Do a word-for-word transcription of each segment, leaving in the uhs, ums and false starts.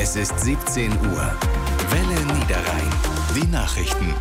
Es ist siebzehn Uhr. Welle Niederrhein. Die Nachrichten.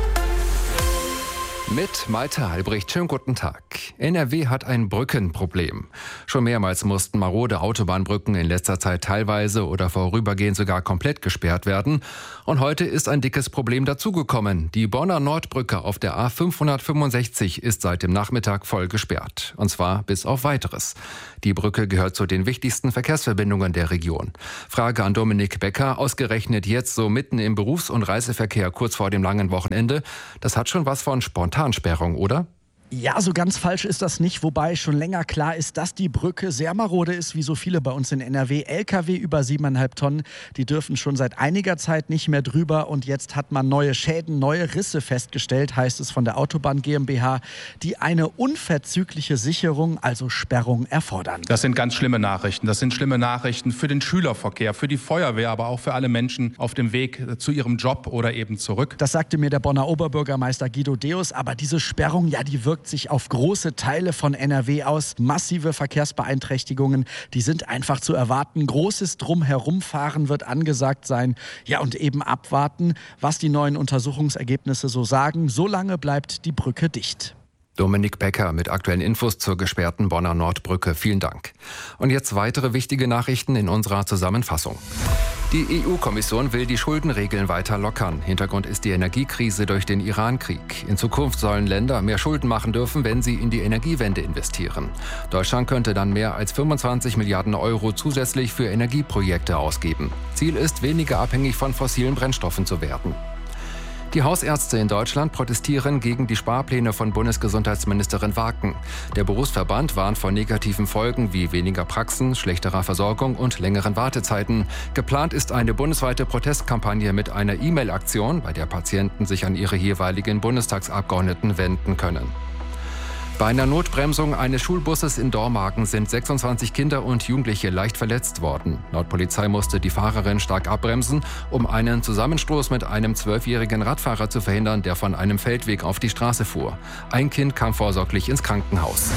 Mit Malte Albrecht, schönen guten Tag. N R W hat ein Brückenproblem. Schon mehrmals mussten marode Autobahnbrücken in letzter Zeit teilweise oder vorübergehend sogar komplett gesperrt werden. Und heute ist ein dickes Problem dazugekommen. Die Bonner Nordbrücke auf der A fünfhundertfünfundsechzig ist seit dem Nachmittag voll gesperrt. Und zwar bis auf Weiteres. Die Brücke gehört zu den wichtigsten Verkehrsverbindungen der Region. Frage an Dominik Becker, ausgerechnet jetzt so mitten im Berufs- und Reiseverkehr kurz vor dem langen Wochenende. Das hat schon was von Spontansperrung, oder? Ja, so ganz falsch ist das nicht, wobei schon länger klar ist, dass die Brücke sehr marode ist, wie so viele bei uns in N R W. L K W über siebeneinhalb Tonnen, die dürfen schon seit einiger Zeit nicht mehr drüber und jetzt hat man neue Schäden, neue Risse festgestellt, heißt es von der Autobahn GmbH, die eine unverzügliche Sicherung, also Sperrung, erfordern. Das sind ganz schlimme Nachrichten. Das sind schlimme Nachrichten für den Schülerverkehr, für die Feuerwehr, aber auch für alle Menschen auf dem Weg zu ihrem Job oder eben zurück. Das sagte mir der Bonner Oberbürgermeister Guido Deus, aber diese Sperrung, ja, die wirkt sich auf große Teile von N R W aus. Massive Verkehrsbeeinträchtigungen, die sind einfach zu erwarten. Großes Drumherumfahren wird angesagt sein. Ja, und eben abwarten, was die neuen Untersuchungsergebnisse so sagen. Solange bleibt die Brücke dicht. Dominik Becker mit aktuellen Infos zur gesperrten Bonner Nordbrücke. Vielen Dank. Und jetzt weitere wichtige Nachrichten in unserer Zusammenfassung. Die E U-Kommission will die Schuldenregeln weiter lockern. Hintergrund ist die Energiekrise durch den Iran-Krieg. In Zukunft sollen Länder mehr Schulden machen dürfen, wenn sie in die Energiewende investieren. Deutschland könnte dann mehr als fünfundzwanzig Milliarden Euro zusätzlich für Energieprojekte ausgeben. Ziel ist, weniger abhängig von fossilen Brennstoffen zu werden. Die Hausärzte in Deutschland protestieren gegen die Sparpläne von Bundesgesundheitsministerin Waken. Der Berufsverband warnt vor negativen Folgen wie weniger Praxen, schlechterer Versorgung und längeren Wartezeiten. Geplant ist eine bundesweite Protestkampagne mit einer E-Mail-Aktion, bei der Patienten sich an ihre jeweiligen Bundestagsabgeordneten wenden können. Bei einer Notbremsung eines Schulbusses in Dormagen sind sechsundzwanzig Kinder und Jugendliche leicht verletzt worden. Laut Polizei musste die Fahrerin stark abbremsen, um einen Zusammenstoß mit einem zwölfjährigen Radfahrer zu verhindern, der von einem Feldweg auf die Straße fuhr. Ein Kind kam vorsorglich ins Krankenhaus.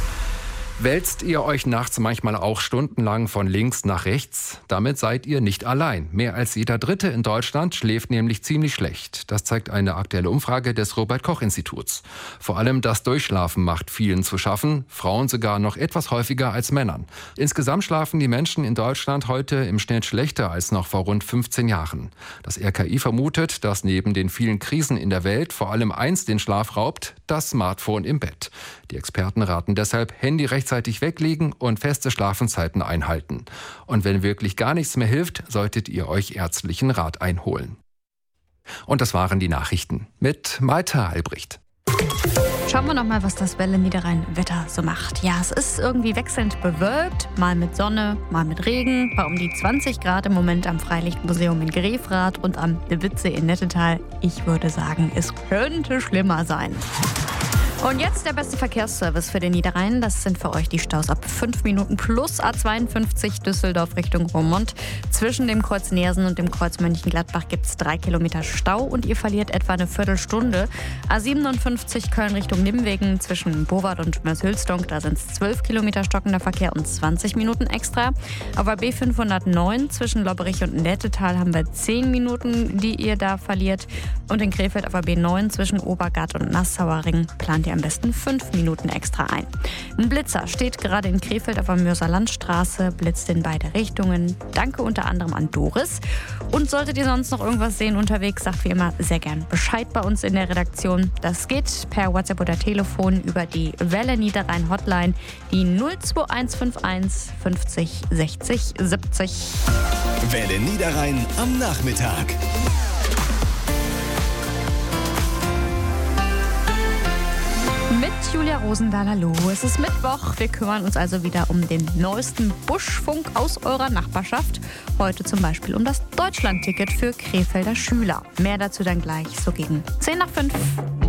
Wälzt ihr euch nachts manchmal auch stundenlang von links nach rechts? Damit seid ihr nicht allein. Mehr als jeder Dritte in Deutschland schläft nämlich ziemlich schlecht. Das zeigt eine aktuelle Umfrage des Robert-Koch-Instituts. Vor allem das Durchschlafen macht vielen zu schaffen, Frauen sogar noch etwas häufiger als Männern. Insgesamt schlafen die Menschen in Deutschland heute im Schnitt schlechter als noch vor rund fünfzehn Jahren. Das R K I vermutet, dass neben den vielen Krisen in der Welt vor allem eins den Schlaf raubt: das Smartphone im Bett. Die Experten raten deshalb, Handy rechtzeitig weglegen und feste Schlafenszeiten einhalten. Und wenn wirklich gar nichts mehr hilft, solltet ihr euch ärztlichen Rat einholen. Und das waren die Nachrichten mit Malte Albrecht. Schauen wir noch mal, was das Welle Niederrhein-Wetter so macht. Ja, es ist irgendwie wechselnd bewölkt, mal mit Sonne, mal mit Regen. Bei um die zwanzig Grad im Moment am Freilichtmuseum in Grefrath und am De Witze in Nettetal. Ich würde sagen, es könnte schlimmer sein. Und jetzt der beste Verkehrsservice für den Niederrhein. Das sind für euch die Staus ab fünf Minuten plus A zweiundfünfzig Düsseldorf Richtung Roermond. Zwischen dem Kreuz Neersen und dem Kreuz Mönchengladbach gibt es drei Kilometer Stau und ihr verliert etwa eine Viertelstunde. A siebenundfünfzig Köln Richtung Nimwegen zwischen Bovard und Mörs-Hülsdonk. Da sind es zwölf Kilometer stockender Verkehr und zwanzig Minuten extra. Auf A B fünfhundertneun zwischen Lobberich und Nettetal haben wir zehn Minuten, die ihr da verliert. Und in Krefeld auf A B neun zwischen Obergard und Nassauer Ring plant ihr am besten fünf Minuten extra ein. Ein Blitzer steht gerade in Krefeld auf der Mörser Landstraße, blitzt in beide Richtungen. Danke unter anderem an Doris. Und solltet ihr sonst noch irgendwas sehen unterwegs, sagt wie immer sehr gern Bescheid bei uns in der Redaktion. Das geht per WhatsApp oder Telefon über die Welle Niederrhein Hotline, die null zwei eins fünf eins fünfzig sechzig siebzig. Welle Niederrhein am Nachmittag. Mit Julia Rosendahl, hallo. Es ist Mittwoch. Wir kümmern uns also wieder um den neuesten Buschfunk aus eurer Nachbarschaft. Heute zum Beispiel um das Deutschlandticket für Krefelder Schüler. Mehr dazu dann gleich so gegen zehn nach fünf.